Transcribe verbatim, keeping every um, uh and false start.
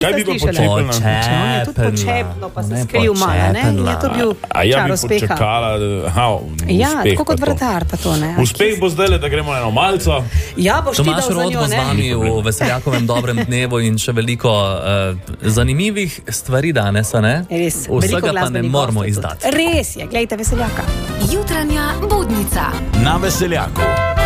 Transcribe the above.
Kaj bi pa počepila? On je tudi počepno, pa se skril malo, ne? Je to bil čar uspeha. Počakala, aha, ja, uspeh tako kot vratar pa to, ne? Uspeh bo zdaj, da gremo eno malco. Ja, boš ti dal Tomaž za Rot njo, bo z ne? nami v Veseljakovem dobrem dnevu in še veliko uh, zanimivih stvari danes, ne? Res, vsega pa ne moramo izdati. Res je, glejte Veseljaka. Jutranja budnica Na Veseljaku.